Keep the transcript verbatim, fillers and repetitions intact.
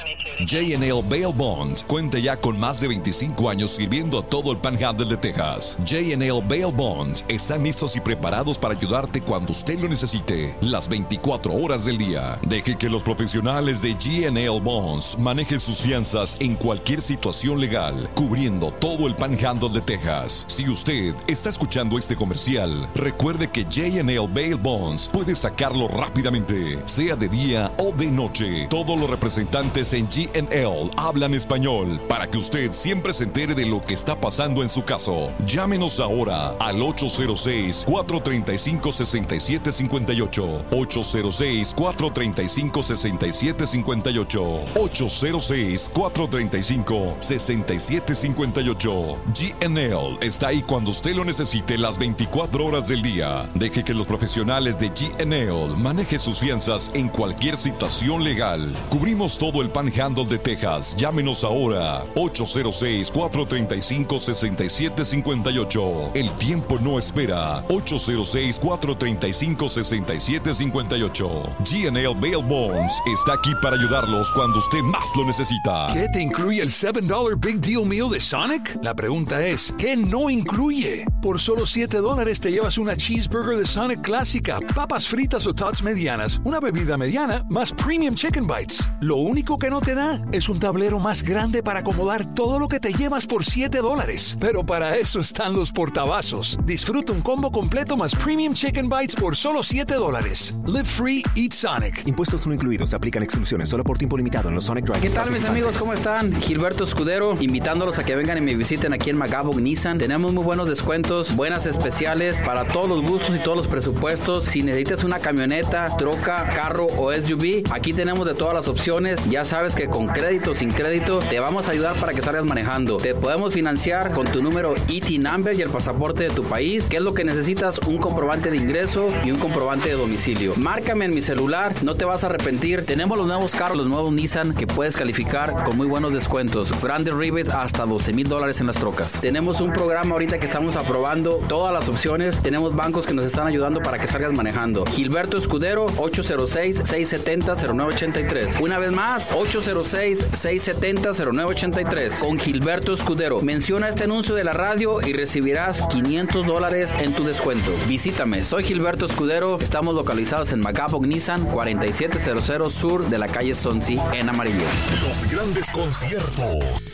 J and L Bail Bonds cuenta ya con más de veinticinco años sirviendo a todo el Panhandle de Texas. J and L Bail Bonds están listos y preparados para ayudarte cuando usted lo necesite, las veinticuatro horas del día. Deje que los profesionales de J and L Bonds manejen sus fianzas en cualquier situación legal, cubriendo todo el Panhandle de Texas. Si usted está escuchando este comercial, recuerde que J and L Bail Bonds puede sacarlo rápidamente, sea de día o de noche. Todos los representantes en G and L hablan español para que usted siempre se entere de lo que está pasando en su caso. Llámenos ahora al ocho cero seis, cuatro tres cinco, seis siete cinco ocho, ocho cero seis, cuatro tres cinco, seis siete cinco ocho, ocho cero seis, cuatro tres cinco, seis siete cinco ocho. G and L está ahí cuando usted lo necesite las veinticuatro horas del día. Deje que los profesionales de G and L manejen sus fianzas en cualquier situación legal. Cubrimos todo el Panhandle de Texas. Llámenos ahora ocho cero seis, cuatro tres cinco, seis siete cinco ocho. El tiempo no espera. ocho cero seis, cuatro tres cinco, seis siete cinco ocho. G and L Bail Bonds está aquí para ayudarlos cuando usted más lo necesita. ¿Qué te incluye el siete dólares Big Deal Meal de Sonic? La pregunta es, ¿qué no incluye? Por solo siete dólares te llevas una cheeseburger de Sonic clásica, papas fritas o tots medianas, una bebida mediana, más premium chicken bites. Lo único que no te da es un tablero más grande para acomodar todo lo que te llevas por siete dólares. Pero para eso están los portavasos. Disfruta un combo completo más premium chicken bites por solo siete dólares. Live free, eat Sonic. Impuestos no incluidos. Se aplican exclusiones solo por tiempo limitado en los Sonic Drive. ¿Qué tal, mis amigos? ¿Cómo están? Gilberto Escudero, invitándolos a que vengan y me visiten aquí en Magavoc Nissan. Tenemos muy buenos descuentos, buenas especiales para todos los gustos y todos los presupuestos. Si necesitas una camioneta, troca, carro o S U V, aquí tenemos de todas las opciones. Ya sabes que con crédito o sin crédito te vamos a ayudar para que salgas manejando. Te podemos financiar con tu número E T number y el pasaporte de tu país. ¿Qué es lo que necesitas? Un comprobante de ingreso y un comprobante de domicilio. Márcame en mi celular, no te vas a arrepentir. Tenemos los nuevos carros, los nuevos Nissan que puedes calificar con muy buenos descuentos. Grandes rebate hasta doce mil dólares en las trocas. Tenemos un programa ahorita que estamos aprobando todas las opciones. Tenemos bancos que nos están ayudando para que salgas manejando. Gilberto Escudero, ocho cero seis, seis siete cero, cero nueve ocho tres. Una vez más, ocho cero seis, seis siete cero, cero nueve ocho tres. Con Gilberto Escudero. Menciona este anuncio de la radio y recibirás quinientos dólares en tu descuento. Visítame, soy Gilberto Escudero. Estamos localizados en Magavoc Nissan, cuarenta y siete cero cero sur de la calle Sonsi en Amarillo. Los grandes conciertos.